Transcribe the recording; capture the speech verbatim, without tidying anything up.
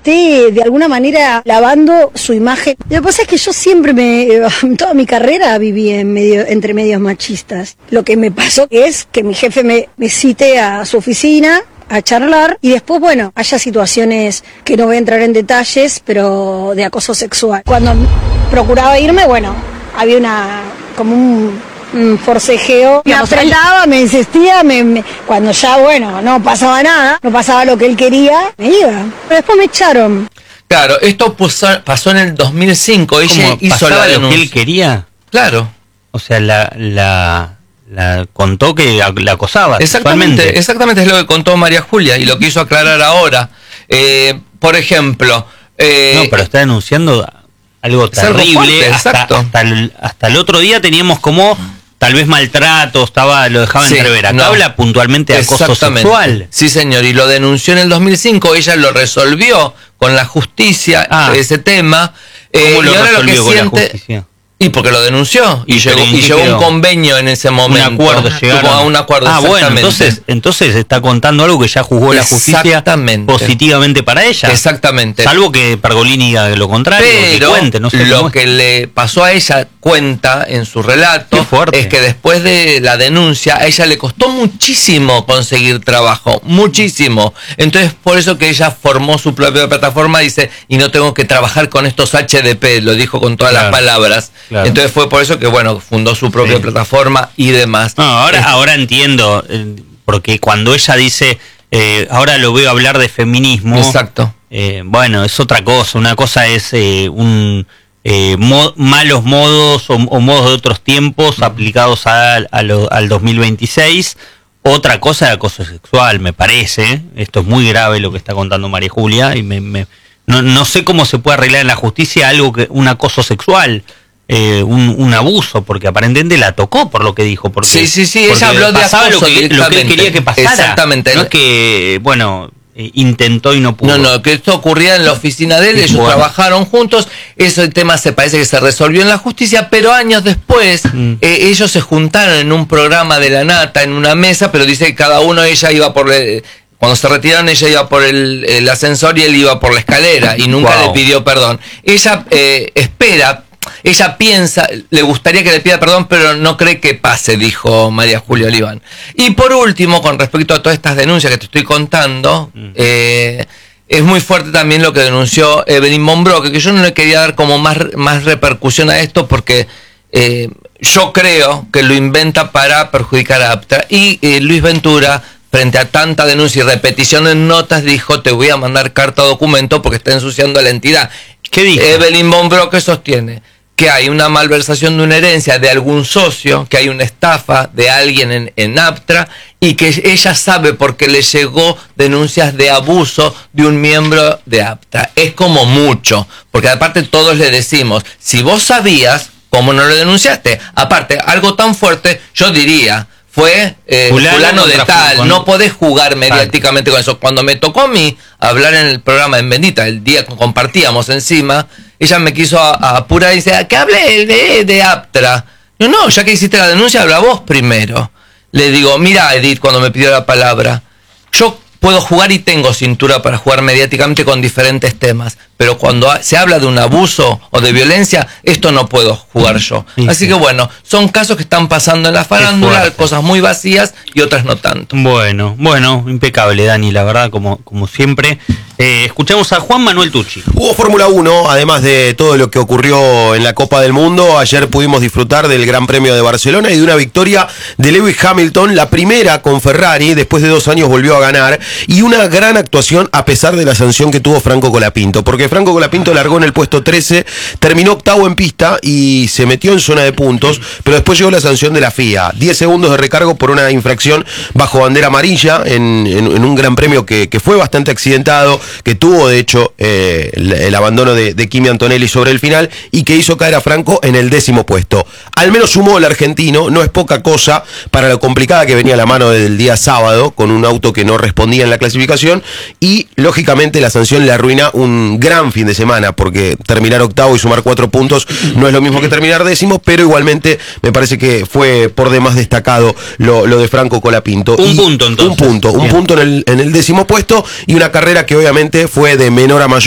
esté de alguna manera lavando su imagen. Lo que pasa es que yo siempre me, toda mi carrera viví en medio, entre medios machistas. Lo que me pasó es que mi jefe me, me cite a su oficina a charlar y después, bueno, haya situaciones que no voy a entrar en detalles, pero de acoso sexual. Cuando procuraba irme, bueno, había una, como un, un forcejeo, me apretaba, me insistía, me, me, cuando ya, bueno, no pasaba nada, no pasaba lo que él quería, me iba. Pero después me echaron. Claro, esto pasó, pasó en el dos mil cinco, ella hizo la denuncia. ¿Lo que él quería? Claro. O sea, la... la... La contó que la acosaba. Exactamente, exactamente es lo que contó María Julia y lo quiso aclarar ahora. Eh, por ejemplo... Eh, no, pero está denunciando algo terrible. Algo fuerte, hasta, exacto. Hasta, el, hasta el otro día teníamos como tal vez maltrato, estaba, lo dejaban sí, entrever. Acá no, habla puntualmente de acoso sexual. Sí, señor, y lo denunció en el dos mil cinco, ella lo resolvió con la justicia, ah, ese tema. Eh, ¿Cómo lo y ahora resolvió lo que con siente, la justicia? Y porque lo denunció y, y llegó, y llegó un convenio en ese momento. Un acuerdo, llegaron. A un acuerdo, ah, bueno, entonces, entonces está contando algo que ya juzgó la justicia positivamente para ella. Exactamente. Salvo que Pergolini diga lo contrario, pero que cuente, no sé lo que le pasó a ella, cuenta en su relato, es que después de la denuncia a ella le costó muchísimo conseguir trabajo, muchísimo. Entonces por eso que ella formó su propia plataforma, dice, y no tengo que trabajar con estos H D P, lo dijo con todas claro. las palabras. Claro. Entonces fue por eso que, bueno, fundó su propia sí. plataforma y demás. No, ahora, eh, ahora entiendo, eh, porque cuando ella dice, eh, ahora lo veo hablar de feminismo. Exacto. Eh, bueno, es otra cosa. Una cosa es eh, un eh, mo malos modos o, o modos de otros tiempos uh-huh. aplicados a, a lo, al dos mil veintiséis. Otra cosa es acoso sexual, me parece. Esto es muy grave lo que está contando María Julia y me, me, no, no sé cómo se puede arreglar en la justicia algo que un acoso sexual. Eh, un, un abuso, porque aparentemente la tocó por lo que dijo. Porque, sí, sí, sí, ella habló de acoso lo que, lo que él quería que pasara. Exactamente. No es que, bueno, eh, intentó y no pudo. No, no, que esto ocurría en la oficina de él, ellos bueno. trabajaron juntos, ese tema se parece que se resolvió en la justicia, pero años después mm. eh, ellos se juntaron en un programa de la Nata, en una mesa, pero dice que cada uno, ella iba por... Le, Cuando se retiraron, ella iba por el, el ascensor y él iba por la escalera, y nunca wow. le pidió perdón. Ella eh, espera... Ella piensa, le gustaría que le pida perdón, pero no cree que pase, dijo María Julia Oliván. Y por último, con respecto a todas estas denuncias que te estoy contando, mm. eh, es muy fuerte también lo que denunció Evelyn Monbroque, que yo no le quería dar como más, más repercusión a esto porque eh, yo creo que lo inventa para perjudicar a Aptra. Y eh, Luis Ventura, frente a tanta denuncia y repetición en notas, dijo, te voy a mandar carta o documento porque está ensuciando a la entidad. ¿Qué dijo? Evelyn Monbroque sostiene que hay una malversación de una herencia de algún socio, que hay una estafa de alguien en, en Aptra y que ella sabe porque le llegó denuncias de abuso de un miembro de Aptra. Es como mucho, porque aparte todos le decimos, si vos sabías, ¿cómo no lo denunciaste? Aparte, algo tan fuerte, yo diría... Fue eh, fulano, fulano de tal, con... no podés jugar mediáticamente con eso. Cuando me tocó a mí hablar en el programa en Bendita, el día que compartíamos encima, ella me quiso a, a apurar y dice, que hable de, de Aptra. No, no, ya que hiciste la denuncia, habla vos primero. Le digo, mira Edith, cuando me pidió la palabra, yo puedo jugar y tengo cintura para jugar mediáticamente con diferentes temas, pero cuando se habla de un abuso o de violencia, esto no puedo jugar yo. Sí, Así sí. que bueno, son casos que están pasando en la farándula, cosas muy vacías y otras no tanto. Bueno, bueno, impecable Dani, la verdad, como, como siempre. Eh, escuchamos a Juan Manuel Tucci. Hubo Fórmula uno, además de todo lo que ocurrió en la Copa del Mundo. Ayer pudimos disfrutar del Gran Premio de Barcelona y de una victoria de Lewis Hamilton, la primera con Ferrari, después de dos años volvió a ganar, y una gran actuación a pesar de la sanción que tuvo Franco Colapinto, porque Franco Colapinto largó en el puesto trece, terminó octavo en pista y se metió en zona de puntos, pero después llegó la sanción de la F I A, diez segundos de recargo por una infracción bajo bandera amarilla en, en, en un Gran Premio que, que fue bastante accidentado, que tuvo de hecho eh, el, el abandono de, de Kimi Antonelli sobre el final y que hizo caer a Franco en el décimo puesto. Al menos sumó el argentino, no es poca cosa para lo complicada que venía la mano del día sábado, con un auto que no respondía en la clasificación, y lógicamente la sanción le arruina un gran fin de semana, porque terminar octavo y sumar cuatro puntos no es lo mismo que terminar décimo, pero igualmente me parece que fue por demás destacado lo, lo de Franco Colapinto. Un y punto entonces. Un punto, un Bien. punto en el, en el décimo puesto, y una carrera que obviamente fue de menor a mayor.